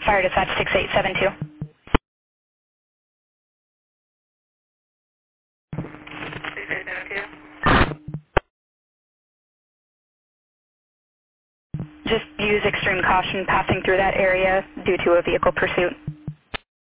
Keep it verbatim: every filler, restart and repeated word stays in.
Fire dispatch six eight seven two. six eight seven two. Just use extreme caution passing through that area due to a vehicle pursuit.